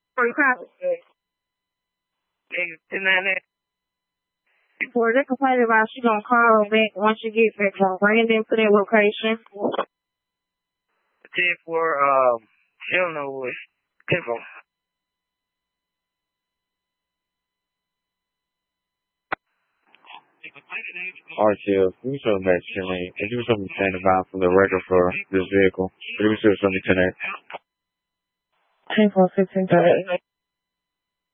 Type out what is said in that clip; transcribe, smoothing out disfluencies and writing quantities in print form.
For they complain about, she gonna call back once she gets back home. Bring them to their location. 10-4, she don't know what 10-4. RTL, can you show me back to me? Can you show me standing by from the record for this vehicle? Can you show me 10-8? 10-4, 15-30.